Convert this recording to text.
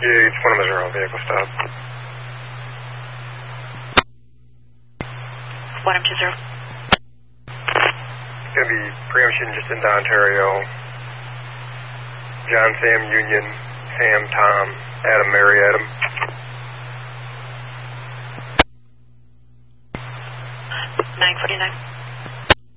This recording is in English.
Yeah, each one of them is their own vehicle stop. 1020. It's going to be preemption just into Ontario. John, Sam, Union, Sam, Tom, Adam, Mary, Adam. 949.